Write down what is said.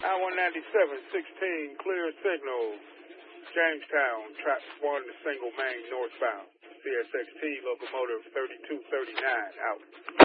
I-197, 16, clear signal. Jamestown, track 1, single main northbound. CSXT, locomotive 3239, out.